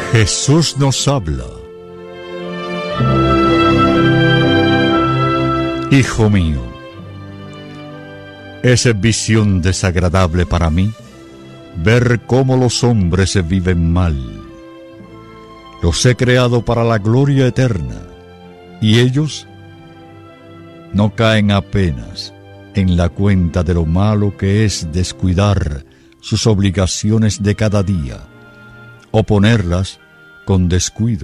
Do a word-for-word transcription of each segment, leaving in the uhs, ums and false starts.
Jesús nos habla. Hijo mío, es visión desagradable para mí ver cómo los hombres viven mal. Los he creado para la gloria eterna, y ellos no caen apenas en la cuenta de lo malo que es descuidar sus obligaciones de cada día, o ponerlas con descuido.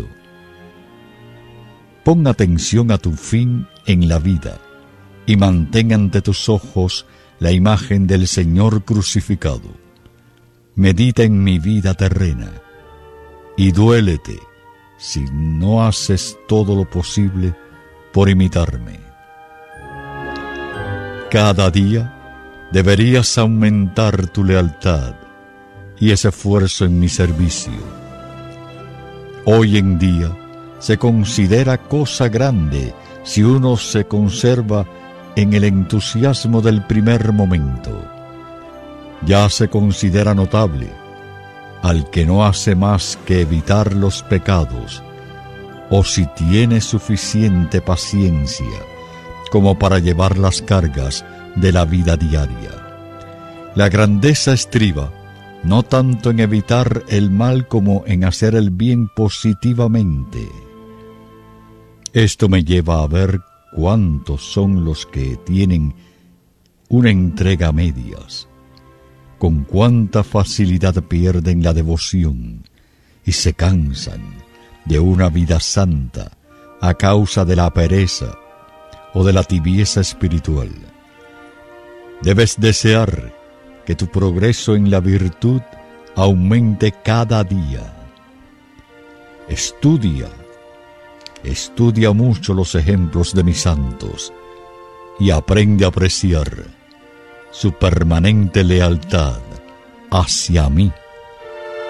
Pon atención a tu fin en la vida, y mantén ante tus ojos la imagen del Señor crucificado. Medita en mi vida terrena, y duélete si no haces todo lo posible por imitarme. Cada día deberías aumentar tu lealtad y ese esfuerzo en mi servicio. Hoy en día se considera cosa grande si uno se conserva en el entusiasmo del primer momento. Ya se considera notable al que no hace más que evitar los pecados, o si tiene suficiente paciencia como para llevar las cargas de la vida diaria. La grandeza estriba no tanto en evitar el mal como en hacer el bien positivamente. Esto me lleva a ver cuántos son los que tienen una entrega a medias, con cuánta facilidad pierden la devoción y se cansan de una vida santa a causa de la pereza o de la tibieza espiritual. Debes desear que tu progreso en la virtud aumente cada día. Estudia, estudia mucho los ejemplos de mis santos y aprende a apreciar su permanente lealtad hacia mí.